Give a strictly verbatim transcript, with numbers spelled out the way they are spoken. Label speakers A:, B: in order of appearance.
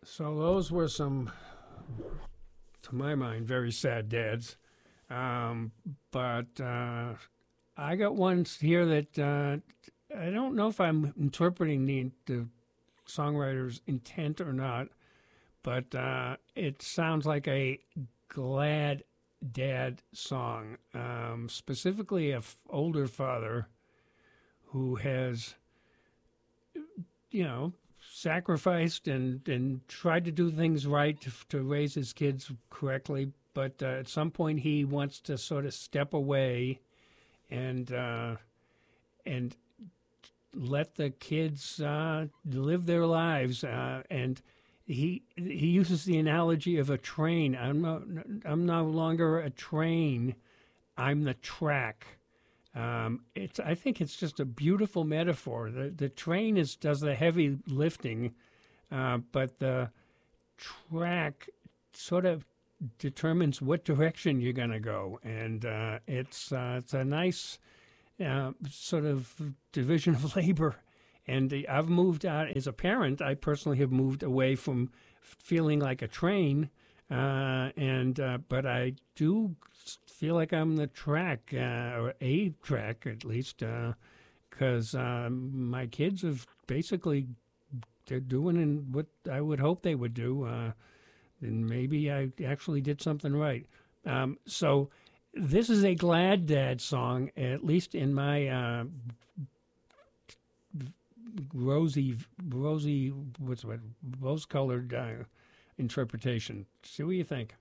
A: So those were some, to my mind, very sad dads. Um, but uh, I got ones here that uh, I don't know if I'm interpreting the, the songwriter's intent or not, but uh, it sounds like a glad dad song, um, specifically a f- older father who has, you know, sacrificed and, and tried to do things right to, to raise his kids correctly. But uh, at some point, he wants to sort of step away and uh, and let the kids uh, live their lives. Uh, and he he uses the analogy of a train. I'm no I'm no longer a train. I'm the track. Um, it's I think it's just a beautiful metaphor. The the train is does the heavy lifting, uh, but the track sort of determines what direction you're going to go, and uh, it's uh, it's a nice uh, sort of division of labor. And the, I've moved out as a parent. I personally have moved away from feeling like a train, uh, and uh, but I do feel like I'm the track, uh, or a track at least, because uh, um, my kids have basically they're doing what I would hope they would do, uh, and maybe I actually did something right. Um, so this is a glad dad song, at least in my uh, rosy, rosy, what's what, rose-colored uh, interpretation. See what you think.